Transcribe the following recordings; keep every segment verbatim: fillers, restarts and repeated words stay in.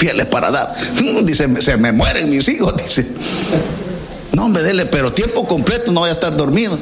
fieles para dar. Dice, se me mueren mis hijos, dice. No, me dele, pero tiempo completo no voy a estar dormido.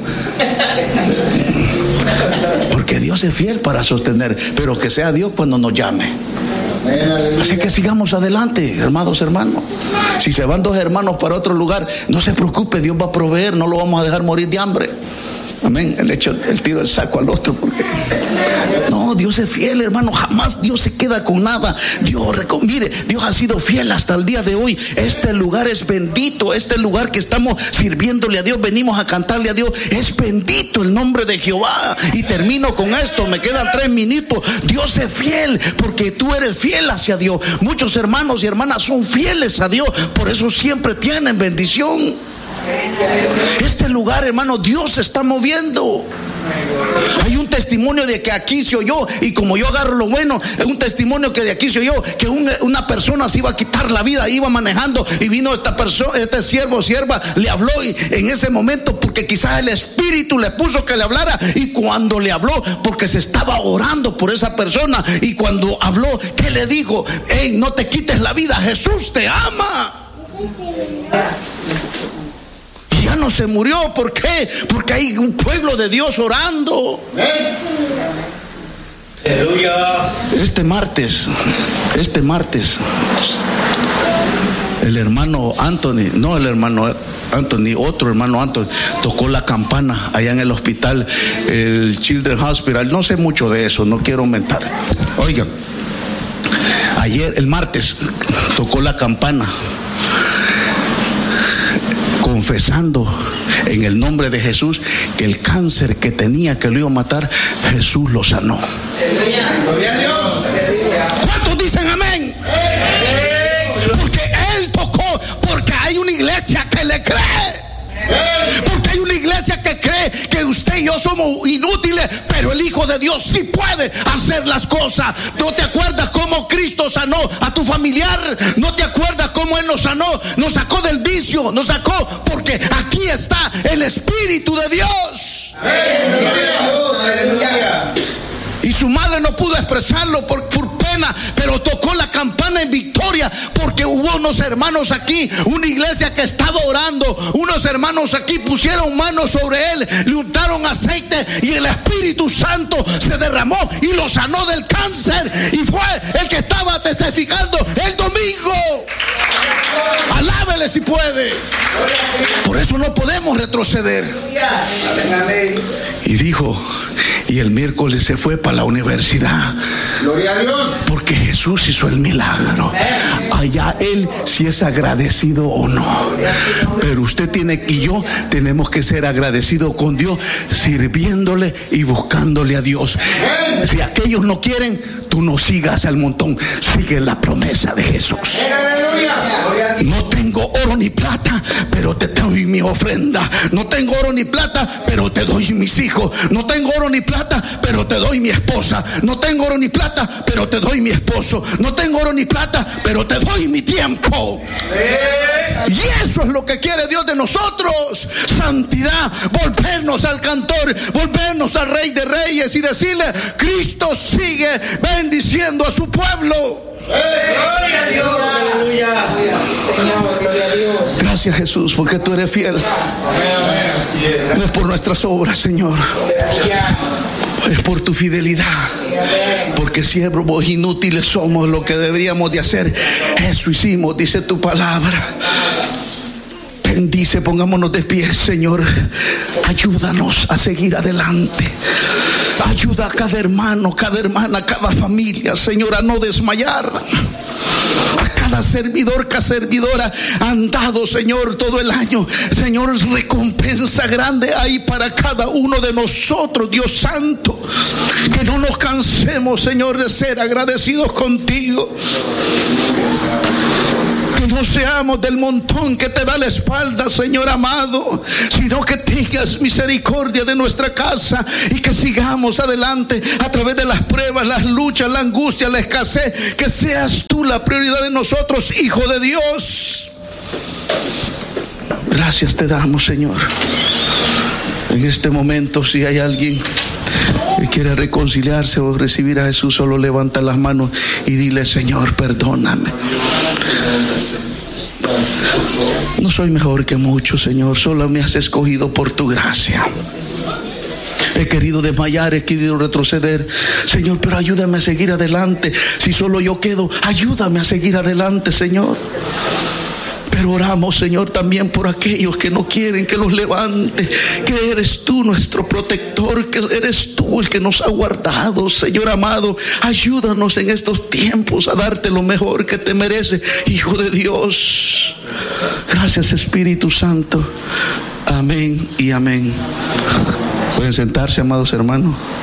Porque Dios es fiel para sostener, pero que sea Dios cuando nos llame. Así que sigamos adelante, hermanos, hermanos. Si se van dos hermanos para otro lugar, no se preocupe, Dios va a proveer, no lo vamos a dejar morir de hambre. Amén. El hecho, el tiro del saco al otro, porque no, Dios es fiel, hermano. Jamás Dios se queda con nada. Dios, mire, Dios ha sido fiel hasta el día de hoy. Este lugar es bendito. Este lugar que estamos sirviéndole a Dios, venimos a cantarle a Dios. Es bendito el nombre de Jehová. Y termino con esto. Me quedan tres minutos. Dios es fiel porque tú eres fiel hacia Dios. Muchos hermanos y hermanas son fieles a Dios. Por eso siempre tienen bendición. Este lugar, hermano, Dios se está moviendo. Hay un testimonio de que aquí se oyó, y como yo agarro lo bueno, es un testimonio que de aquí se oyó que un, una persona se iba a quitar la vida, iba manejando y vino esta persona, este siervo o sierva, le habló, y en ese momento, porque quizás el Espíritu le puso que le hablara, y cuando le habló, porque se estaba orando por esa persona, y cuando habló, ¿qué le dijo? Hey, no te quites la vida, Jesús te ama. Ya no se murió. ¿Por qué? Porque hay un pueblo de Dios orando. Aleluya. Este martes, este martes, el hermano Anthony, no el hermano Anthony, otro hermano Anthony, tocó la campana allá en el hospital, el Children's Hospital. No sé mucho de eso, no quiero aumentar. Oigan, ayer, el martes, tocó la campana, confesando en el nombre de Jesús que el cáncer que tenía, que lo iba a matar, Jesús lo sanó. Gloria a Dios. ¿Cuántos dicen amén? Porque Él tocó, porque hay una iglesia que le cree. Porque hay una iglesia que cree que usted y yo somos inútiles, pero el Hijo de Dios sí puede hacer las cosas. ¿No te acuerdas cómo Cristo sanó a tu familiar? ¿No te acuerdas cómo Él nos sanó? Nos sacó del vicio, nos sacó, porque aquí está el Espíritu de Dios. Aleluya. Y su madre no pudo expresarlo por, por pena, pero tocó la campana en victoria, porque hubo unos hermanos aquí, una iglesia que estaba orando, unos hermanos aquí pusieron manos sobre él, le untaron aceite, y el Espíritu Santo se derramó y lo sanó del cáncer, y fue el que estaba testificando el domingo. Alábele si puede. Por eso no podemos retroceder. Y dijo, y el miércoles se fue para la universidad. Gloria a Dios. Porque Jesús hizo el milagro. Allá él si es agradecido o no. Pero usted tiene, y yo tenemos que ser agradecidos con Dios, sirviéndole y buscándole a Dios. Si aquellos no quieren, tú no sigas al montón, sigue la promesa de Jesús. No tengo oro ni plata, pero te doy mi ofrenda. No tengo oro ni plata, pero te doy mis hijos. No tengo oro ni plata, pero te doy mi esposa. No tengo oro ni plata, pero te doy mi esposo. No tengo oro ni plata, pero te doy mi tiempo. Y eso es lo que quiere Dios de nosotros. Santidad, volvernos al cantor, volvernos al Rey de Reyes y decirle, Cristo sigue bendiciendo a su pueblo. Gloria a Dios. Aleluya. Señor, gloria a Dios. Gracias, Jesús, porque tú eres fiel. No es por nuestras obras, Señor, es por tu fidelidad. Porque siervos inútiles somos, lo que deberíamos de hacer, eso hicimos, dice tu palabra. Bendice, pongámonos de pie, Señor. Ayúdanos a seguir adelante. Ayuda a cada hermano, cada hermana, a cada familia, Señor, a no desmayar. A cada servidor, cada servidora han dado, Señor, todo el año. Señor, recompensa grande hay para cada uno de nosotros, Dios Santo. Que no nos cansemos, Señor, de ser agradecidos contigo. Que no seamos del montón que te da la espalda, Señor amado, sino que tengas misericordia de nuestra casa y que sigamos adelante a través de las pruebas, las luchas, la angustia, la escasez. Que seas tú la prioridad de nosotros, Hijo de Dios. Gracias te damos, Señor. En este momento, si hay alguien que quiere reconciliarse o recibir a Jesús, solo levanta las manos y dile: Señor, perdóname. No soy mejor que muchos, Señor, solo me has escogido por tu gracia. He querido desmayar, he querido retroceder, Señor, pero ayúdame a seguir adelante. Si solo yo quedo, ayúdame a seguir adelante, Señor. Pero oramos, Señor, también por aquellos que no quieren que los levante, que eres tú nuestro protector, que eres tú el que nos ha guardado. Señor amado, ayúdanos en estos tiempos a darte lo mejor que te merece, Hijo de Dios. Gracias, Espíritu Santo. Amén y amén. Pueden sentarse, amados hermanos.